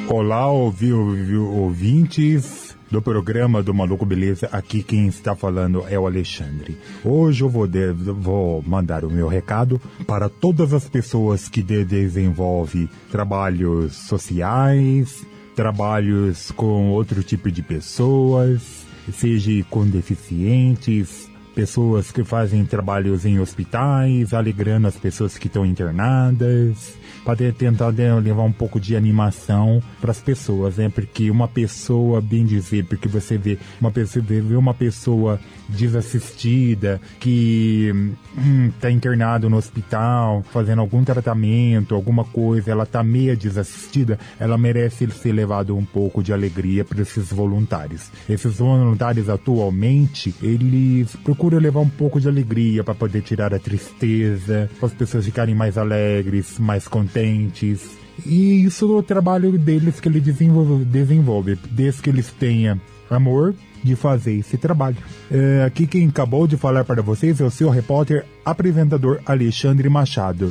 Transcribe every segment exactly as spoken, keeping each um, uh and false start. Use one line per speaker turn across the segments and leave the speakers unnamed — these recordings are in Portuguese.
Olá, ouvi, ouvi, ouvintes do programa do Maluco Beleza. Aqui quem está falando é o Alexandre. Hoje eu vou, de, vou mandar o meu recado para todas as pessoas que de, desenvolvem trabalhos sociais, trabalhos com outro tipo de pessoas, seja com deficientes, pessoas que fazem trabalhos em hospitais, alegrando as pessoas que estão internadas, para tentar levar um pouco de animação para as pessoas, né? Porque uma pessoa, bem dizer, porque você vê uma pessoa, vê uma pessoa desassistida que está hum, internada no hospital, fazendo algum tratamento, alguma coisa, ela está meio desassistida, ela merece ser levado um pouco de alegria para esses voluntários. Esses voluntários atualmente, eles procuram levar um pouco de alegria para poder tirar a tristeza, para as pessoas ficarem mais alegres, mais contentes. E isso é o trabalho deles que ele desenvolve, desenvolve desde que eles tenham amor de fazer esse trabalho. É, aqui quem acabou de falar para vocês é o seu repórter, apresentador Alexandre Machado.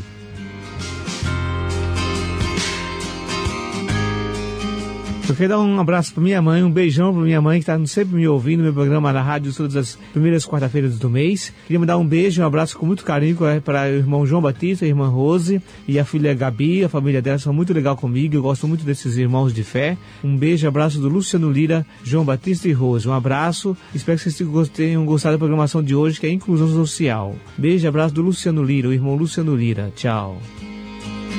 Eu quero dar um abraço para minha mãe, um beijão para minha mãe que está sempre me ouvindo no meu programa na rádio todas as primeiras quarta-feiras do mês. Queria mandar um beijo e um abraço com muito carinho para o irmão João Batista, a irmã Rose e a filha Gabi. A família dela são muito legal comigo, eu gosto muito desses irmãos de fé. Um beijo e abraço do Luciano Lira, João Batista e Rose. Um abraço, espero que vocês tenham gostado da programação de hoje, que é Inclusão Social. Beijo e abraço do Luciano Lira, o irmão Luciano Lira. Tchau.